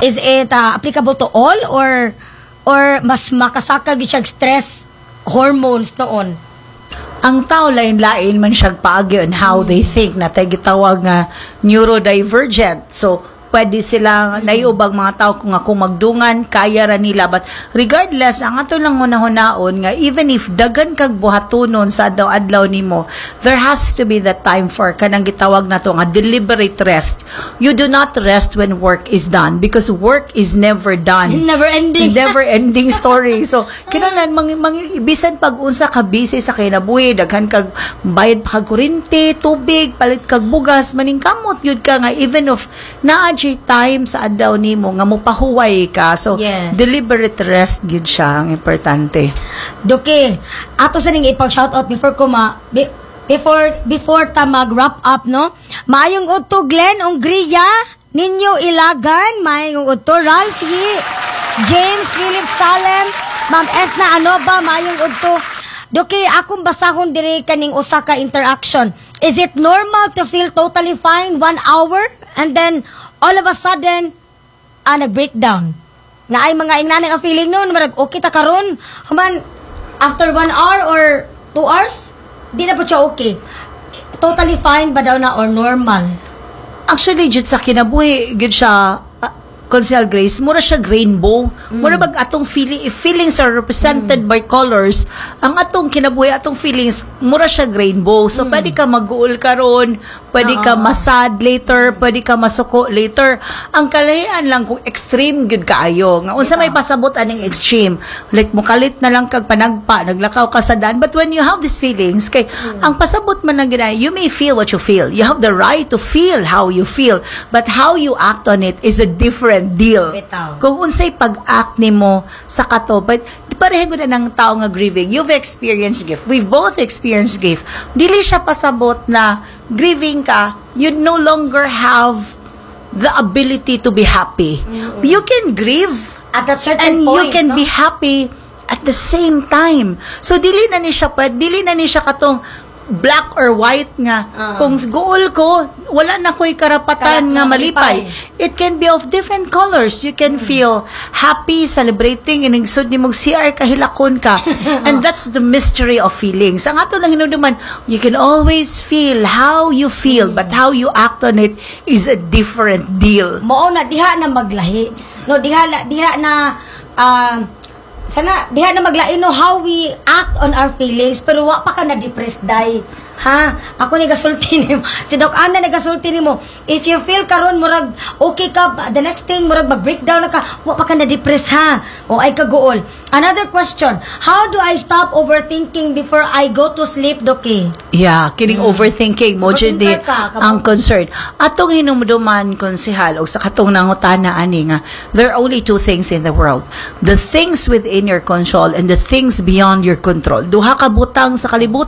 Is it applicable to all or mas makasaka gyud siya stress hormones noon? Ang tao lain-lain man siya paagi on how they think na tayo gitawag nga neurodivergent. So pwede silang naiubang mga tao kung ako magdungan, kaya ra nila. But regardless, ang ato lang hunahon nga, even if dagan kag buhatonon sa adlaw-adlaw nimo, there has to be that time for kanang gitawag na to nga deliberate rest. You do not rest when work is done because work is never done. Never ending. Never ending story. So, kinahanglan bisan pag unsa ka busy sa kinabuhi, daghan kag bayad pa kag kuryente, tubig, palit kag bugas, maningkamot yun ka nga even of naa time sa adlaw nimo nga mopahuway ka. So, yes, deliberate rest gyud siya ang importante. Doki, ato sa ning ipag-shoutout before ta mag-wrap up, no? Maayong udto Glenn Ongria, ninyo Ilagan, maayong udto Ralphie, James Philip Salem, Ma'am Esna Anoba, maayong udto. Doki, akong basahon diri kaning usa ka interaction. Is it normal to feel totally fine 1 hour and then all of a sudden, nag-breakdown? Na ay mga ingnaning ang feeling nun, marag, okay ta karon, human, after 1 hour or 2 hours, di na po siya okay. Totally fine ba daw na or normal? Actually, jud sa kinabuhi, jud siya, Consel Grace, mura siya rainbow. Mura bag atong feelings are represented by colors. Ang atong kinabuhi, atong feelings, mura siya rainbow. So, pwede ka mag-uul karon, pwede ka masad later, pwede ka masuko later. Ang kalahian lang kung extreme good kaayo. Nga unsa may pasabot aning extreme. Like mukalit na lang kag panagpa, naglakaw ka sa daan. But when you have these feelings, kay ang pasabot man lang gina, you may feel what you feel. You have the right to feel how you feel. But how you act on it is a different deal. Bitaw. Kung unsay pag-act nimo sa kato, but pareho na ng tao nga grieving. You've experienced grief. We've both experienced grief. Dili siya pasabot na grieving ka, you no longer have the ability to be happy. You can grieve At that certain and point, you can no? be happy at the same time. So dili na ni siya katong black or white nga. Kung goal ko, wala na ko'y karapatan nga malipay. It can be of different colors. You can feel happy, celebrating, inagsod ni mong CR kahilakon ka. And that's the mystery of feelings. Ang ato lang hinuduman, you can always feel how you feel, but how you act on it is a different deal. Mao na diha na maglahi. No, diha na diha na maglain no how we act on our feelings, pero wa pa ka na depressed dai. Ha? Ako ni gasulti nimo. Si Doc Ana ni gasulti nimo. If you feel karon murag okay ka, the next thing murag ba-breakdown na ka, wa pa ka na depressed ha. O ay kagool. Another question, how do I stop overthinking before I go to sleep, Doki? Yeah, kining overthinking mo jud di Overthinker ka, ang concern. Atong hinumduman konsehal og sa katong nangutana ani nga there are only two things in the world. The things within your control and the things beyond your control. Duha ka butang sa kalibutan